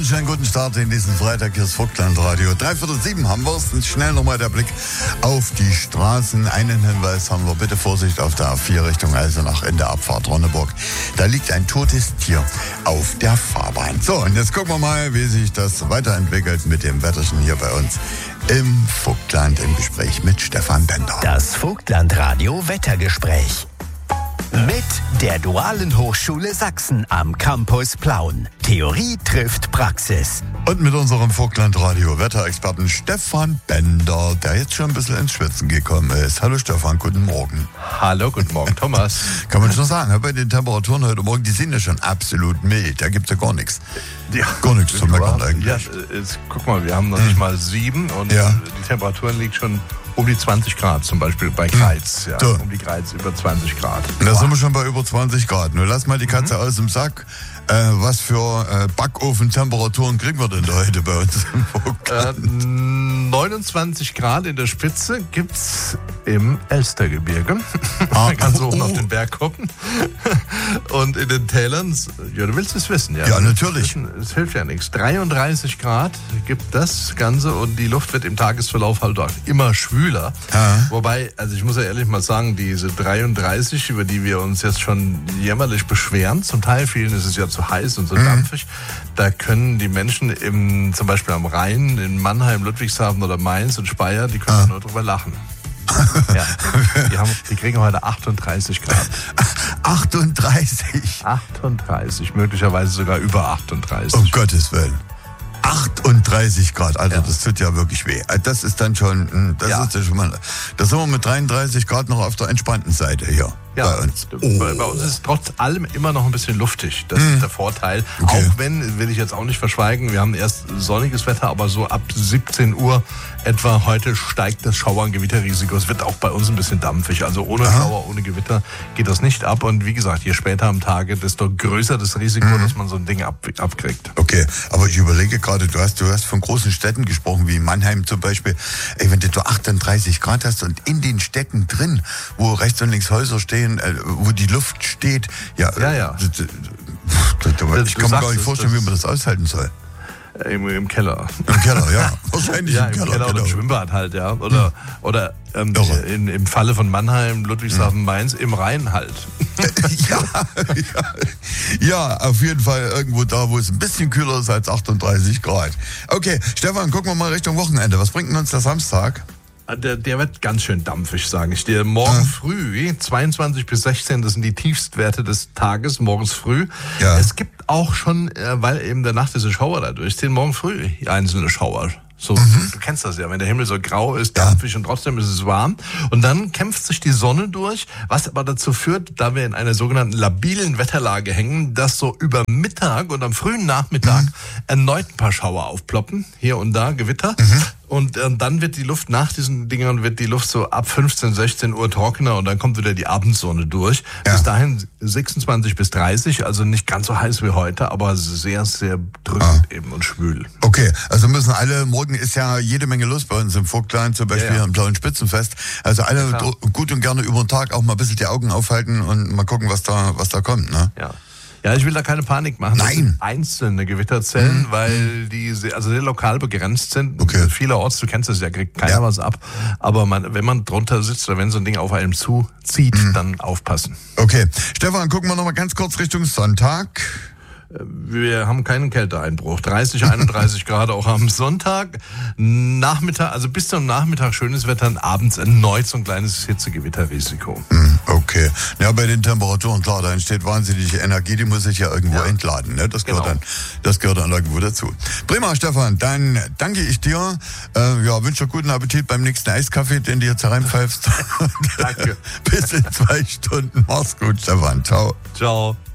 wünsche einen guten Start in diesen Freitag. Hier ist Vogtland Radio. 6:45 haben wir es. Schnell nochmal der Blick auf die Straßen. Einen Hinweis haben wir. Bitte Vorsicht auf der A4 Richtung Eisenach in der Abfahrt Ronneburg. Da liegt ein totes Tier auf der Fahrbahn. So, und jetzt gucken wir mal, wie sich das weiterentwickelt mit dem Wetterchen hier bei uns im Vogtland im Gespräch mit Stefan Bender. Das Vogtland Radio Wettergespräch. Mit der Dualen Hochschule Sachsen am Campus Plauen. Theorie trifft Praxis. Und mit unserem Vogtland Radio Wetterexperten Stefan Bender, der jetzt schon ein bisschen ins Schwitzen gekommen ist. Hallo Stefan, guten Morgen. Hallo, guten Morgen Thomas. Kann man schon sagen, bei den Temperaturen heute Morgen, die sind ja schon absolut mild. Da gibt es ja gar nichts. Ja, gar nichts zu meckern eigentlich. Ja, guck mal, wir haben noch nicht mal 7 und die Temperaturen liegt schon um die 20 Grad, zum Beispiel bei Greiz. Ja, so. Um die Greiz über 20 Grad. Da sind wir schon bei über 20 Grad. Nur lass mal die Katze aus dem Sack. Was für Backofentemperaturen kriegen wir denn da heute bei uns im Vogtland? 29 Grad in der Spitze gibt's im Elstergebirge. Man kann so oben auf den Berg gucken. Und in den Tälern, ja, du willst es wissen, ja? Ja, natürlich. Es hilft ja nichts. 33 Grad gibt das Ganze und die Luft wird im Tagesverlauf halt auch immer schwüler. Ja. Wobei, also ich muss ja ehrlich mal sagen, diese 33, über die wir uns jetzt schon jämmerlich beschweren, zum Teil vielen ist es ja zu heiß und so dampfig, da können die Menschen zum Beispiel am Rhein, in Mannheim, Ludwigshafen oder Mainz und Speyer, die können nur drüber lachen. Ja, die kriegen heute 38 Grad. 38? 38, möglicherweise sogar über 38. Um Gottes Willen. 38 Grad, Alter, das tut ja wirklich weh. Das ist dann schon, ist ja schon mal, da sind wir mit 33 Grad noch auf der entspannten Seite hier. Ja, bei uns. Bei uns ist es trotz allem immer noch ein bisschen luftig. Das ist der Vorteil. Okay. Auch wenn, will ich jetzt auch nicht verschweigen, wir haben erst sonniges Wetter, aber so ab 17 Uhr etwa heute steigt das Schauer- und Gewitterrisiko. Es wird auch bei uns ein bisschen dampfig. Also ohne Schauer, ohne Gewitter geht das nicht ab. Und wie gesagt, je später am Tage, desto größer das Risiko, dass man so ein Ding abkriegt. Okay, aber ich überlege gerade, du hast von großen Städten gesprochen, wie Mannheim zum Beispiel. Ey, wenn du 38 Grad hast und in den Städten drin, wo rechts und links Häuser stehen, wo die Luft steht, ich kann mir gar nicht vorstellen, wie man das aushalten soll. Im Keller. Im Keller, ja. Wahrscheinlich im Keller oder im Schwimmbad halt, ja. Oder im Falle von Mannheim, Ludwigshafen, Mainz, im Rhein halt. Ja, auf jeden Fall irgendwo da, wo es ein bisschen kühler ist als 38 Grad. Okay, Stefan, gucken wir mal Richtung Wochenende. Was bringt denn uns der Samstag? Der wird ganz schön dampfig, sage ich dir. Morgen früh, 22 bis 16, das sind die Tiefstwerte des Tages, morgens früh. Ja. Es gibt auch schon, weil eben der Nacht diese Schauer da durchziehen, morgen früh einzelne Schauer. So, du kennst das ja, wenn der Himmel so grau ist, dampfig und trotzdem ist es warm. Und dann kämpft sich die Sonne durch, was aber dazu führt, da wir in einer sogenannten labilen Wetterlage hängen, dass so über Mittag und am frühen Nachmittag erneut ein paar Schauer aufploppen, hier und da Gewitter. Und dann wird die Luft nach diesen Dingern, so ab 15, 16 Uhr trockener und dann kommt wieder die Abendsonne durch. Ja. Bis dahin 26 bis 30, also nicht ganz so heiß wie heute, aber sehr, sehr drückend eben und schwül. Okay, also müssen alle, morgen ist ja jede Menge los bei uns im Vogtland, zum Beispiel am Blauen Spitzenfest. Also alle gut und gerne über den Tag auch mal ein bisschen die Augen aufhalten und mal gucken, was da kommt, ne? Ja. Ja, ich will da keine Panik machen. Nein. Das sind einzelne Gewitterzellen, weil die sehr lokal begrenzt sind. Okay. Vielerorts, du kennst das ja, kriegt keiner was ab. Aber wenn man drunter sitzt oder wenn so ein Ding auf einem zuzieht, dann aufpassen. Okay. Stefan, gucken wir noch mal ganz kurz Richtung Sonntag. Wir haben keinen Kälteeinbruch. 30, 31 Grad auch am Sonntag. Nachmittag, also bis zum Nachmittag schönes Wetter und abends erneut so ein kleines Hitzegewitterrisiko. Okay. Ja, bei den Temperaturen, klar, da entsteht wahnsinnige Energie, die muss sich ja irgendwo entladen. Ne? Das gehört dann irgendwo dazu. Prima, Stefan, dann danke ich dir. Wünsche dir guten Appetit beim nächsten Eiskaffee, den du jetzt hereinpfeifst. Danke. Bis in 2 Stunden. Mach's gut, Stefan. Ciao. Ciao.